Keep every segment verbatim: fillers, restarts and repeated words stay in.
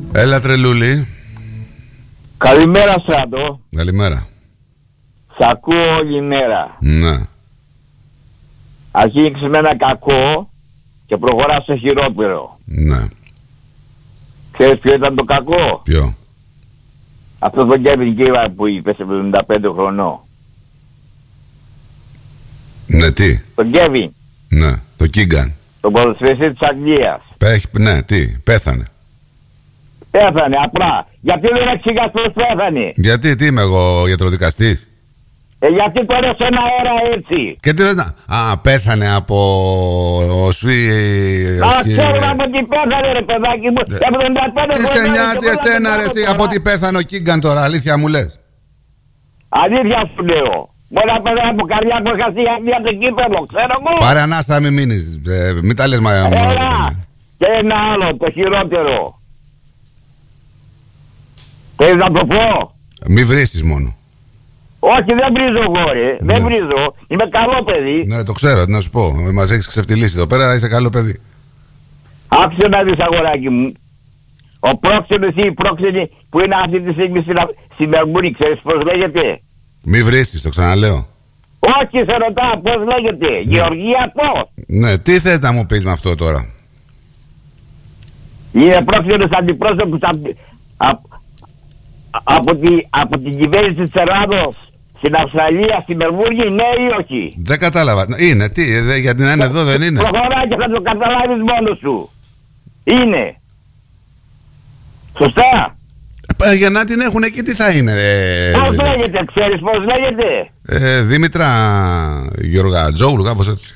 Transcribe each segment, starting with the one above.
Έλα τρελούλη. Καλημέρα Στράτο. Καλημέρα. Σ' ακούω όλη μέρα. Ναι. Αρχίζεις με ένα κακό και προχωράς σε χειρότερο. Ναι. Ξέρεις ποιο ήταν το κακό? Ποιο? Αυτό το Κέβιν Κίβα που είπε σε εβδομήντα πέντε χρονών. Ναι, τι? Το Κέβιν. Ναι, το Κίγκαν. Το ποδοσφαιριστή της Αγγλίας. Πέχ, ναι, τι, πέθανε. Πέθανε απλά. Γιατί δεν εξηγάς πως πέθανε? Γιατί, τι είμαι εγώ, ιατροδικαστής? Ε, γιατί τώρα σε ένα αέρα έτσι? Και τι δεν... Α, πέθανε από... Οσφή... Α, ξέρω από τι πέθανε ρε παιδάκι μου. εβδομήντα πέντε Τι σε νοιάζει εσένα ρε εσύ, από τι πέθανε ο Κίγκαν τώρα, αλήθεια μου λες? Αλήθεια σου λέω. Μπορεί να πέθανε από καρδιά που είχα για το κύπελο, ξέρω εγώ. Πάρε ανάσα, μην μείνεις, ε, μην τα λες μα... Έλα. Και ένα άλλο, το χειρότερο. Θέλεις να το πω? Μη βρίσεις μόνο. Όχι, δεν βρίζω εγώ ρε, Ναι. δεν βρίζω. Είμαι καλό παιδί. Ναι, το ξέρω, τι να σου πω. Μας έχεις ξεφτυλίσει εδώ πέρα, είσαι καλό παιδί. Άκουσε να δεις αγοράκι μου. Ο πρόξενος ή η πρόξενη που είναι αυτή τη στιγμή στην, στην Μελμπούρνη, ξέρεις πώς λέγεται? Μη βρίσεις, το ξαναλέω. Όχι, σε ρωτάω πώς λέγεται. Ναι. Γεωργία πώς? Ναι, τι θες να μου πεις με αυτό τώρα? Είναι πρόξενος αντιπρόσωπος από, από, από, τη, από την κυβέρνηση της Ελλάδος στην Αυστραλία, στην Μελμπούρνη, ναι ή όχι? Δεν κατάλαβα. Είναι, τι, δε, γιατί να είναι εδώ δεν είναι. Προχωράει και θα το καταλάβεις μόνος σου. Είναι. Σωστά. Ε, για να την έχουν εκεί τι θα είναι ε, Πώς λέγεται, ξέρεις πώς λέγεται? ε, Δήμητρα Γεωργατζόγλου, κάπως έτσι.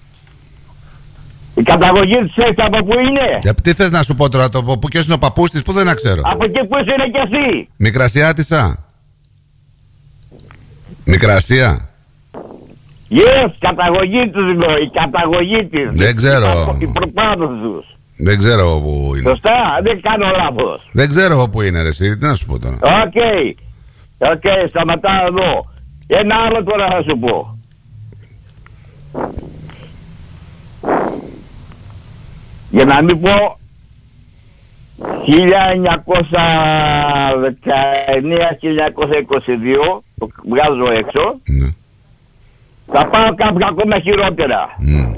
Η καταγωγή της ξέρεις από πού είναι? Για τι θες να σου πω τώρα, το, που, ποιος είναι ο παππούς της, που δεν να ξέρω. Από εκεί που είσαι κι εσύ. Μικρασιάτισσα. Μικρασία. Yes, καταγωγή τους λέω, η καταγωγή της. Δεν ξέρω. Η προπάνω τους. Δεν ξέρω που είναι. Σωστά, δεν κάνω λάθος. Δεν ξέρω που είναι ρε εσύ, τι να σου πω τώρα. Οκ, okay. οκ, okay, σταματάω εδώ. Ένα άλλο τώρα θα σου πω. Για να μην πω χίλια εννιακόσια δεκαεννιά με χίλια εννιακόσια είκοσι δύο, το βγάζω έξω, Ναι. θα πάω κάποια ακόμα χειρότερα. Mm.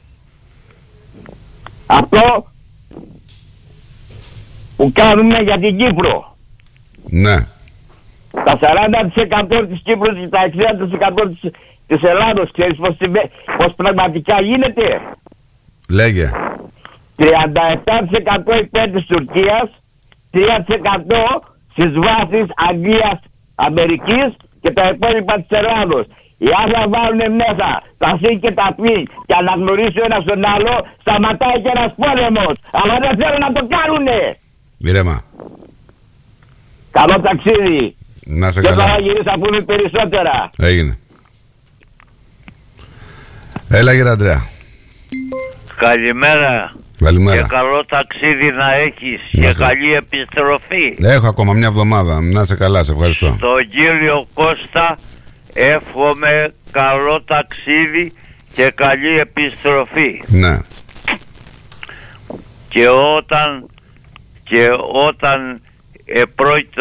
Αυτό που κάνουμε για την Κύπρο. Ναι. Τα σαράντα τοις εκατό της Κύπρου και τα εξήντα τοις εκατό της, της Ελλάδος, ξέρεις πως, πως πραγματικά γίνεται? Λέγε. τριάντα επτά τοις εκατό υπέρ της Τουρκίας, τρία τοις εκατό στις βάσεις Αγγλίας, Αμερικής και τα υπόλοιπα της Ελλάδος. Οι άλλοι θα βάλουν μέσα τα σύ και τα πι και αναγνωρίσει ο ένας τον άλλο, σταματάει και ένας πόλεμος. Αλλά δεν θέλουν να το κάνουνε. Ήρεμα. Καλό ταξίδι. Να σε Και καλά. θα γυρίσει να πούμε περισσότερα. Έγινε. Έλα κύριε Αντρέα. Καλημέρα. Καλημέρα. Και καλό ταξίδι να έχεις. Να Και σε- καλή επιστροφή. Έχω ακόμα μια εβδομάδα. Να σε καλά, σε ευχαριστώ. Στον κύριο Κώστα εύχομαι καλό ταξίδι και καλή επιστροφή. Ναι. Και όταν, και όταν ε, πρόκειται